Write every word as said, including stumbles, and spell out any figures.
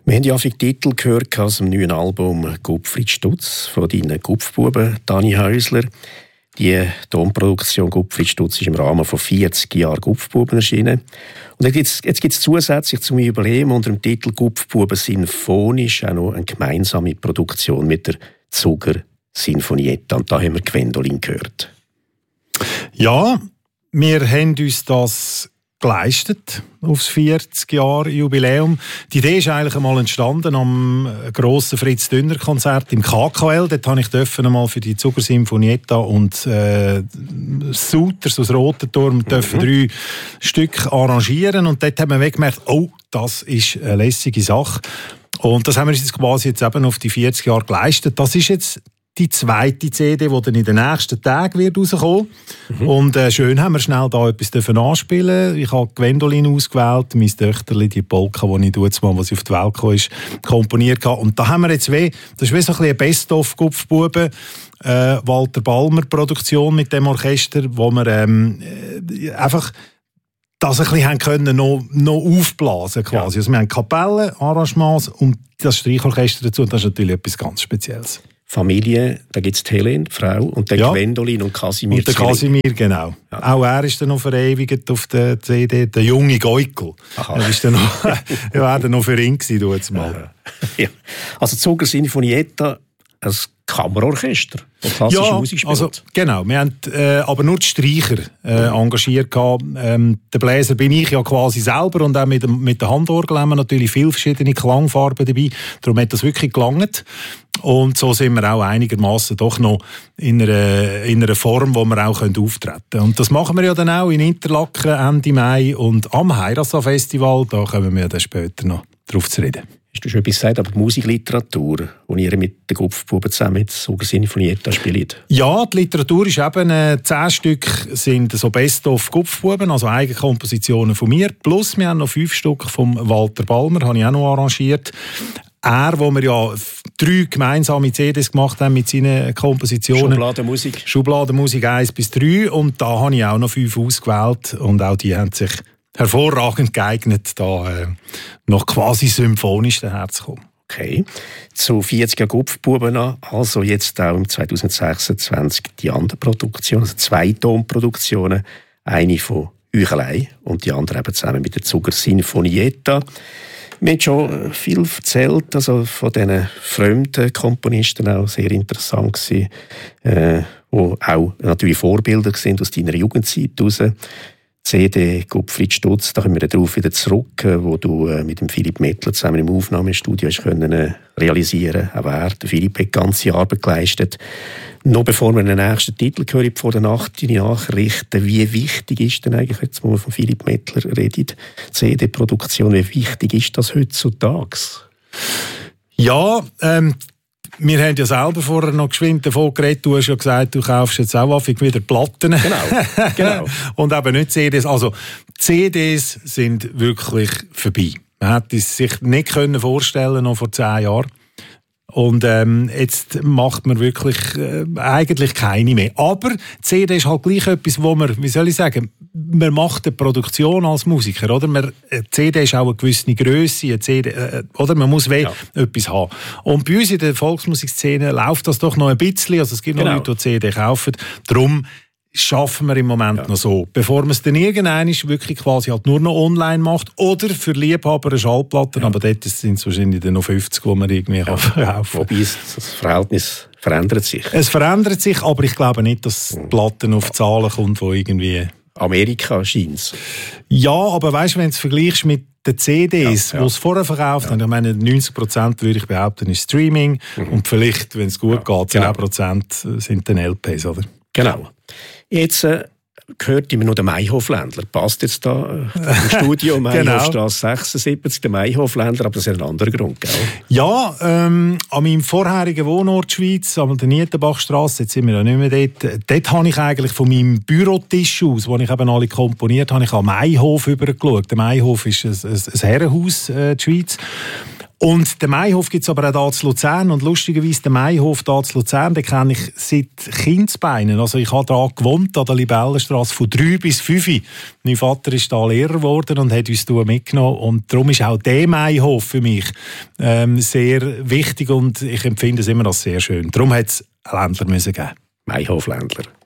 Wir haben ja auch viele Titel gehört aus dem neuen Album «Gottfried Stutz» von deinen Gupfbuben Dani Häusler. Die Tonproduktion «Gottfried Stutz» ist im Rahmen von vierzig Jahren Gupfbuben erschienen. Und jetzt gibt es zusätzlich zum Jubiläum unter dem Titel «Gupfbuben sinfonisch» auch noch eine gemeinsame Produktion mit der Zuger Sinfonietta. Und da haben wir Gwendolin gehört. Ja, wir haben uns das geleistet aufs vierzig Jahre Jubiläum. Die Idee ist eigentlich einmal entstanden am grossen Fritz Dünner Konzert im K K L. Dort habe ich dürfen einmal für die Zuger Sinfonietta und äh, Souters aus Rotenturm dürfen mhm. drei Stück arrangieren und dort haben wir gemerkt, oh, das ist eine lässige Sache. Und das haben wir uns jetzt quasi jetzt eben auf die vierzig Jahre geleistet. Das ist jetzt die zweite C D, die dann in den nächsten Tagen wird rauskommen. Mhm. Und äh, schön haben wir schnell da etwas anspielen. Ich habe Gwendolin ausgewählt, mein Töchterli, die Polka, die ich jetzt mal, was sie auf die Welt kam, ist, komponiert habe. Und da haben wir jetzt weh, das ist wie so ein bisschen eine Best-of-Gupfbuben, äh, Walter Balmer Produktion mit dem Orchester, wo wir ähm, äh, einfach das ein bisschen haben können, noch, noch aufblasen quasi. Ja. Also wir haben Kapellen, Arrangements und das Streichorchester dazu. Und das ist natürlich etwas ganz Spezielles. Familie, da gibt es die Helene, die Frau, und dann ja. Gwendolin und Kasimir. Und der Kasimir, genau. Ja. Auch er ist dann noch verewigt auf der C D, der junge Geukel. Er ist dann noch, er war dann noch für ihn gewesen, du jetzt mal. Ja. Also Zuger Sinfonietta, ein Kammerorchester, das klassische ja, Musik spielt. Also, genau, wir haben äh, aber nur die Streicher äh, engagiert gehabt. Ähm, der Bläser bin ich ja quasi selber und auch mit, dem, mit der Handorgel haben wir natürlich viele verschiedene Klangfarben dabei. Darum hat das wirklich gelangt. Und so sind wir auch einigermaßen doch noch in einer, in einer Form, wo wir auch auftreten können. Und das machen wir ja dann auch in Interlaken Ende Mai und am Heirasa-Festival. Da kommen wir dann später noch drauf zu reden. Hast du schon etwas gesagt, aber die Musikliteratur, die ihr mit den Gupfbuben zusammen mit Zuger Sinfonietta spielt? Ja, die Literatur ist eben, äh, zehn Stück sind so Best-of Gupfbuben, also Eigenkompositionen von mir. Plus wir haben noch fünf Stück vom Walter Balmer, habe ich auch noch arrangiert. Er, wo wir ja drei gemeinsame C Ds gemacht haben mit seinen Kompositionen. Schubladenmusik. Schubladenmusik eins bis drei. Und da habe ich auch noch fünf ausgewählt. Und auch die haben sich hervorragend geeignet, da äh, noch quasi symphonisch daherzukommen. Okay. Zu vierzig Jahren Gupfbuben an, also jetzt auch im zwanzig sechsundzwanzig die andere Produktion, also zwei Tonproduktionen. Eine von euch allein und die andere eben zusammen mit der Zuger Sinfonietta. Wir haben schon viel erzählt, also von diesen fremden Komponisten, auch sehr interessant gewesen, äh, die auch natürlich Vorbilder sind aus deiner Jugendzeit heraus. C D Gottfried Stutz, da kommen wir darauf wieder zurück, wo du äh, mit dem Philipp Mettler zusammen im Aufnahmestudio hast können, äh, realisieren. Auch er, der Philipp, hat ganze Arbeit geleistet. Noch bevor wir den nächsten Titel hören, vor der Nacht die Nachrichten, wie wichtig ist denn eigentlich, jetzt wo wir von Philipp Mettler reden, C D-Produktion, wie wichtig ist das heutzutage? Ja, ähm, wir haben ja selber vorher noch geschwind davon geredet. Du hast ja gesagt, du kaufst jetzt auch häufig wieder Platten. Genau, genau. Und eben nicht C Ds. Also C Ds sind wirklich vorbei. Man hätte es sich nicht vorstellen können, noch vor zehn Jahren. Und ähm, jetzt macht man wirklich äh, eigentlich keine mehr. Aber C D ist halt gleich etwas, wo man, wie soll ich sagen, man macht eine Produktion als Musiker, oder? Man, eine C D ist auch eine gewisse Grösse, eine C D, äh, oder? Man muss ja. etwas haben. Und bei uns in der Volksmusikszene läuft das doch noch ein bisschen, also es gibt genau. noch Leute, die C D kaufen. Darum schaffen wir im Moment ja. noch so. Bevor man es dann irgendwann wirklich quasi halt nur noch online macht oder für Liebhaber eine Schallplatte, ja. aber dort sind es wahrscheinlich dann noch fünfzig, die man irgendwie ja. kaufen kann. Wobei das Verhältnis verändert sich. Es verändert sich, aber ich glaube nicht, dass die Platten auf Zahlen kommt, die irgendwie... Amerika scheint es. Ja, aber weißt du, wenn du es vergleichst mit den C Ds, ja, ja. die es vorher verkauft haben, ja. ich meine, neunzig Prozent würde ich behaupten, ist Streaming mhm. und vielleicht, wenn es gut ja. geht, zehn Prozent genau. sind dann L Ps, oder? Genau. Jetzt äh, gehört immer noch der Maihofländler. Passt jetzt da äh, im Studio Maihofstrasse genau. sechsundsiebzig, der Maihofländler, aber das hat einen anderen Grund, gell? Ja, ähm, an meinem vorherigen Wohnort Schweiz, an der Nietenbachstrasse, jetzt sind wir ja nicht mehr dort, dort habe ich eigentlich von meinem Bürotisch aus, wo ich eben alle komponiert habe, ich am Maihof übergeschaut. Der Maihof ist ein, ein, ein Herrenhaus äh, in der Schweiz. Und den Maihof gibt es aber auch hier zu Luzern. Und lustigerweise, den Maihof hier zu Luzern, den kenne ich seit Kindesbeinen. Also ich habe da gewohnt, an der Libellenstrasse, von drei bis fünf. Mein Vater ist da Lehrer geworden und hat uns da mitgenommen. Und darum ist auch der Maihof für mich ähm, sehr wichtig und ich empfinde es immer als sehr schön. Darum hat es einen Ländler müssen geben. Maihof Ländler.